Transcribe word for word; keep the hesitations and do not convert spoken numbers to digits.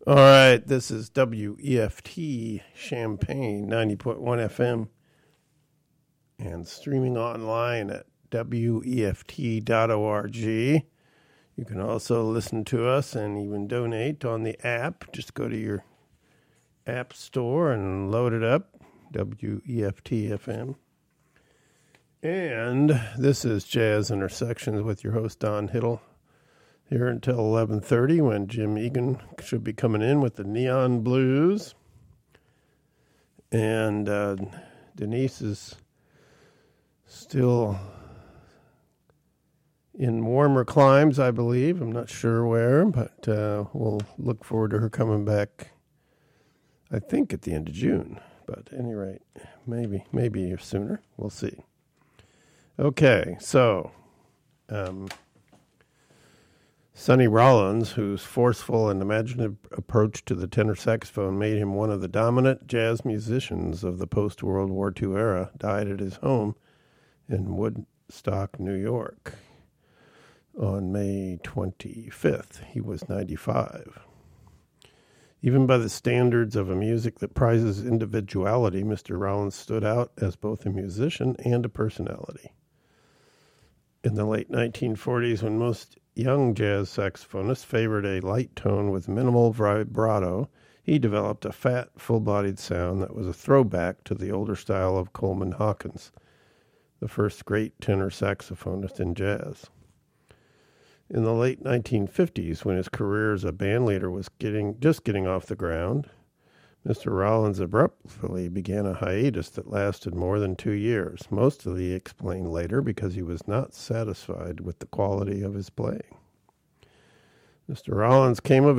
All right, this is W E F T Champaign ninety point one F M and streaming online at W E F T dot org. You can also listen to us and even donate on the app. Just go to your app store and load it up, W E F T F M. And this is Jazz Intersections with your host, Don Hiddle. Here until eleven thirty when Jim Egan should be coming in with the Neon Blues. And uh, Denise is still in warmer climes, I believe. I'm not sure where, but uh, we'll look forward to her coming back, I think, at the end of June. But at any rate, maybe, maybe sooner. We'll see. Okay, so... Um, Sonny Rollins, whose forceful and imaginative approach to the tenor saxophone made him one of the dominant jazz musicians of the post-World War Two era, died at his home in Woodstock, New York on May twenty-fifth. He was ninety-five. Even by the standards of a music that prizes individuality, Mister Rollins stood out as both a musician and a personality. In the late nineteen forties, when most young jazz saxophonists favored a light tone with minimal vibrato, he developed a fat, full-bodied sound that was a throwback to the older style of Coleman Hawkins, the first great tenor saxophonist in jazz. In the late nineteen fifties, when his career as a bandleader was getting just getting off the ground, Mister Rollins abruptly began a hiatus that lasted more than two years, mostly explained later because he was not satisfied with the quality of his playing. Mister Rollins came of